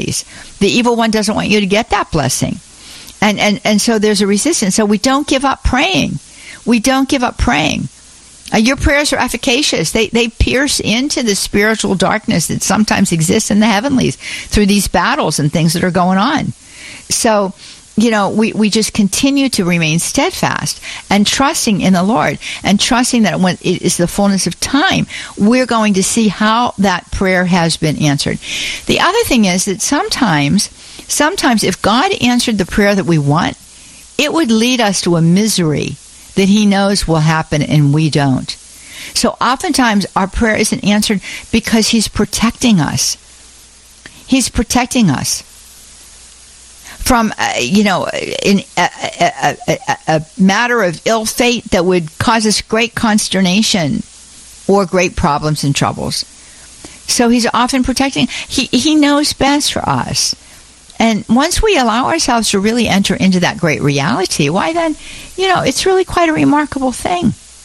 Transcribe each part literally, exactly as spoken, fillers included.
heavenlies. The evil one doesn't want you to get that blessing. And, and, and so there's a resistance. So we don't give up praying. We don't give up praying. Uh, your prayers are efficacious. They they pierce into the spiritual darkness that sometimes exists in the heavenlies through these battles and things that are going on. So, you know, we, we just continue to remain steadfast and trusting in the Lord and trusting that when it is the fullness of time, we're going to see how that prayer has been answered. The other thing is that sometimes, sometimes if God answered the prayer that we want, it would lead us to a misery that he knows will happen and we don't. So oftentimes our prayer isn't answered because he's protecting us. He's protecting us from, uh, you know, in a, a, a, a matter of ill fate that would cause us great consternation or great problems and troubles. So he's often protecting. He, he knows best for us. And once we allow ourselves to really enter into that great reality, why then, you know, it's really quite a remarkable thing.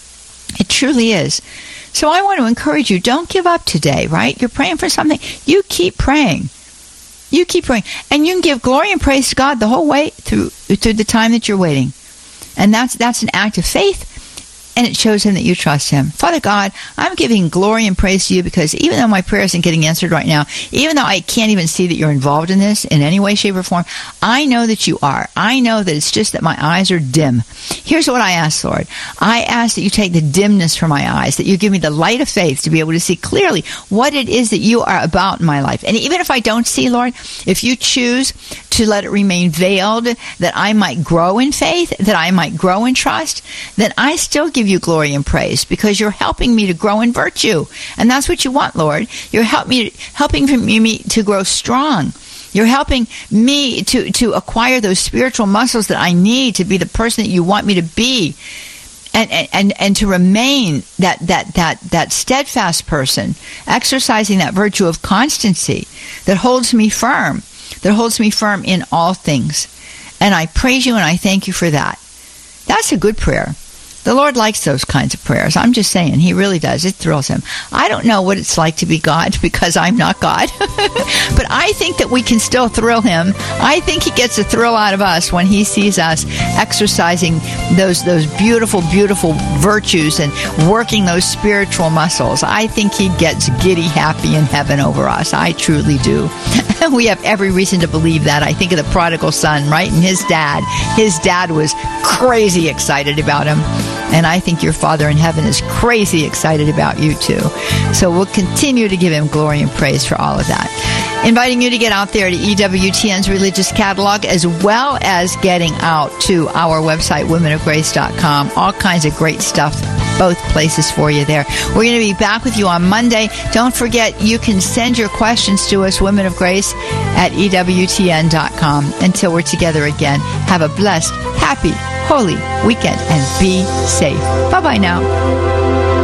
It truly is. So I want to encourage you, don't give up today, right? You're praying for something. You keep praying. You keep praying. And you can give glory and praise to God the whole way through through the time that you're waiting. And that's that's an act of faith. And it shows him that you trust him. Father God, I'm giving glory and praise to you because even though my prayer isn't getting answered right now, even though I can't even see that you're involved in this in any way, shape, or form, I know that you are. I know that it's just that my eyes are dim. Here's what I ask, Lord. I ask that you take the dimness from my eyes, that you give me the light of faith to be able to see clearly what it is that you are about in my life. And even if I don't see, Lord, if you choose to let it remain veiled, that I might grow in faith, that I might grow in trust, then I still give you glory and praise because you're helping me to grow in virtue. And that's what you want, Lord. You're help me, helping me to grow strong. You're helping me to, to acquire those spiritual muscles that I need to be the person that you want me to be. And, and, and to remain that, that, that, that steadfast person, exercising that virtue of constancy that holds me firm, that holds me firm in all things. And I praise you and I thank you for that. That's a good prayer. The Lord likes those kinds of prayers. I'm just saying, he really does. It thrills him. I don't know what it's like to be God because I'm not God. But I think that we can still thrill him. I think he gets a thrill out of us when he sees us exercising those those beautiful, beautiful virtues and working those spiritual muscles. I think he gets giddy happy in heaven over us. I truly do. We have every reason to believe that. I think of the prodigal son, right? And his dad. His dad was crazy excited about him. And I think your Father in heaven is crazy excited about you too. So we'll continue to give him glory and praise for all of that. Inviting you to get out there to E W T N's Religious Catalog, as well as getting out to our website, women of grace dot com. All kinds of great stuff, both places for you there. We're going to be back with you on Monday. Don't forget, you can send your questions to us, Women of Grace, at E W T N dot com. Until we're together again, have a blessed, happy, holy weekend and be safe. Bye-bye now.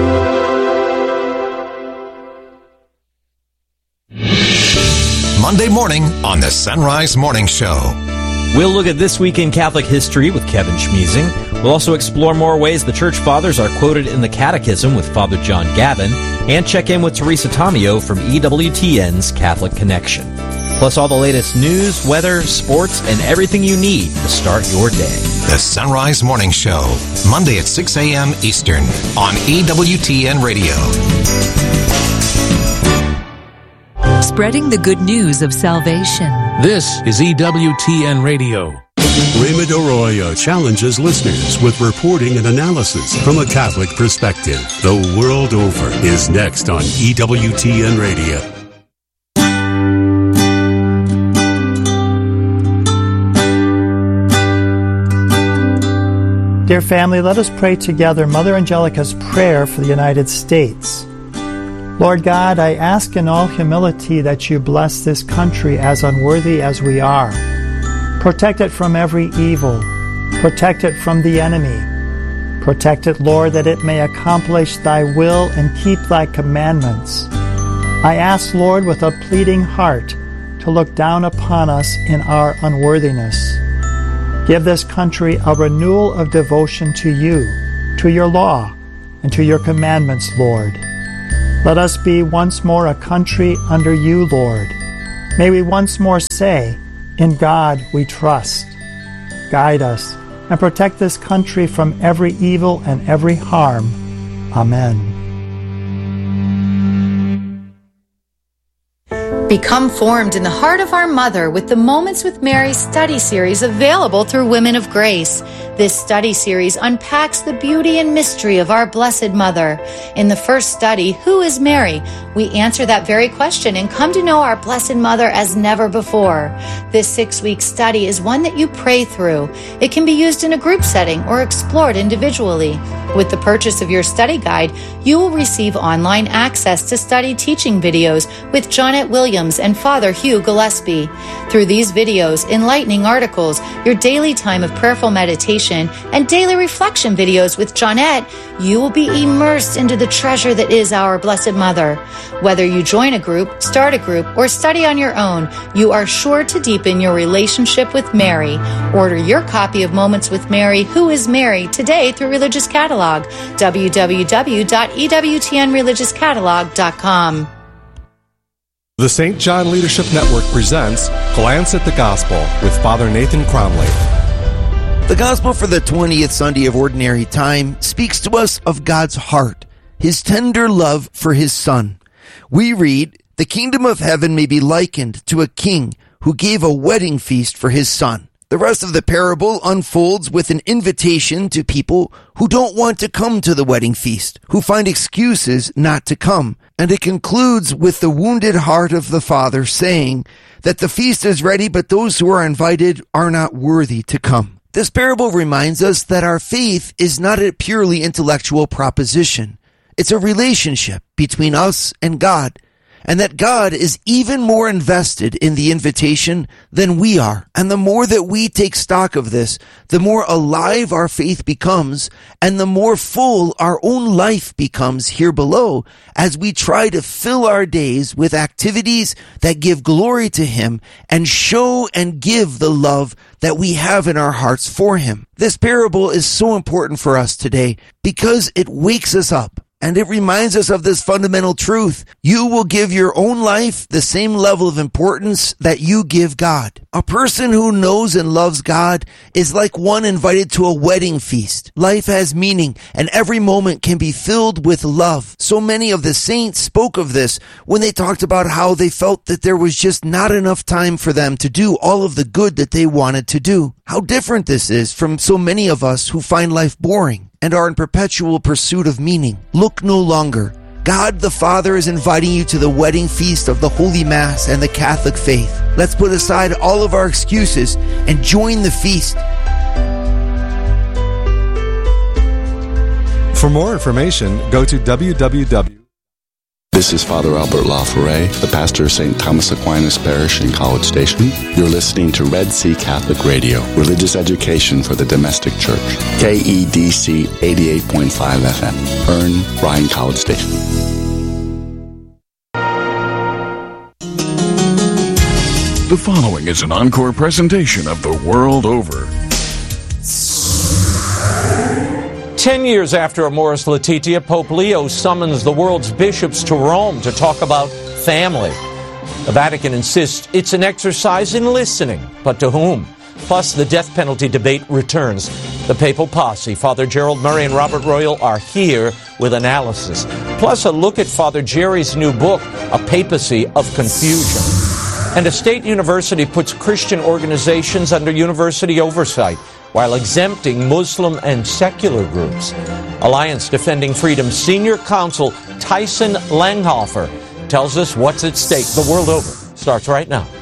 Monday morning on the Sunrise Morning Show. We'll look at This Week in Catholic History with Kevin Schmeezing. We'll also explore more ways the Church Fathers are quoted in the Catechism with Father John Gavin, and check in with Teresa Tomeo from E W T N's Catholic Connection. Plus all the latest news, weather, sports, and everything you need to start your day. The Sunrise Morning Show, Monday at six a.m. Eastern on E W T N Radio. Spreading the good news of salvation. This is E W T N Radio. Raymond Arroyo challenges listeners with reporting and analysis from a Catholic perspective. The World Over is next on E W T N Radio. Dear family, let us pray together Mother Angelica's prayer for the United States. Lord God, I ask in all humility that you bless this country as unworthy as we are. Protect it from every evil. Protect it from the enemy. Protect it, Lord, that it may accomplish thy will and keep thy commandments. I ask, Lord, with a pleading heart, to look down upon us in our unworthiness. Give this country a renewal of devotion to you, to your law, and to your commandments, Lord. Let us be once more a country under you, Lord. May we once more say, in God we trust. Guide us and protect this country from every evil and every harm. Amen. Become formed in the heart of our Mother with the Moments with Mary study series available through Women of Grace. This study series unpacks the beauty and mystery of our Blessed Mother. In the first study, Who is Mary? We answer that very question and come to know our Blessed Mother as never before. This six-week study is one that you pray through. It can be used in a group setting or explored individually. With the purchase of your study guide, you will receive online access to study teaching videos with Jonette Williams and Father Hugh Gillespie. Through these videos, enlightening articles, your daily time of prayerful meditation, and daily reflection videos with Jonette, you will be immersed into the treasure that is our Blessed Mother. Whether you join a group, start a group, or study on your own, you are sure to deepen your relationship with Mary. Order your copy of Moments with Mary, Who is Mary, today through Religious Catalog. w w w dot e w t n religious catalog dot com. The Saint John Leadership Network presents Glance at the Gospel with Father Nathan Cromley. The Gospel for the twentieth Sunday of Ordinary Time speaks to us of God's heart, His tender love for His Son. We read, "The kingdom of heaven may be likened to a king who gave a wedding feast for his son." The rest of the parable unfolds with an invitation to people who don't want to come to the wedding feast, who find excuses not to come. And it concludes with the wounded heart of the Father saying that the feast is ready, but those who are invited are not worthy to come. This parable reminds us that our faith is not a purely intellectual proposition. It's a relationship between us and God, and that God is even more invested in the invitation than we are. And the more that we take stock of this, the more alive our faith becomes, and the more full our own life becomes here below, as we try to fill our days with activities that give glory to Him and show and give the love that we have in our hearts for Him. This parable is so important for us today because it wakes us up. And it reminds us of this fundamental truth. You will give your own life the same level of importance that you give God. A person who knows and loves God is like one invited to a wedding feast. Life has meaning, and every moment can be filled with love. So many of the saints spoke of this when they talked about how they felt that there was just not enough time for them to do all of the good that they wanted to do. How different this is from so many of us who find life boring and are in perpetual pursuit of meaning. Look no longer. God the Father is inviting you to the wedding feast of the Holy Mass and the Catholic faith. Let's put aside all of our excuses and join the feast. For more information, go to w w w. This is Father Albert LaForêt, the pastor of Saint Thomas Aquinas Parish in College Station. You're listening to Red Sea Catholic Radio, religious education for the domestic church. K E D C eighty-eight point five F M, Earn, Ryan College Station. The following is an encore presentation of The World Over. Ten years after Amoris Laetitia, Pope Leo summons the world's bishops to Rome to talk about family. The Vatican insists it's an exercise in listening, but to whom? Plus, the death penalty debate returns. The papal posse, Father Gerald Murray and Robert Royal, are here with analysis. Plus, a look at Father Jerry's new book, A Papacy of Confusion. And a state university puts Christian organizations under university oversight, while exempting Muslim and secular groups. Alliance Defending Freedom Senior Counsel Tyson Langhofer tells us what's at stake. The World Over starts right now.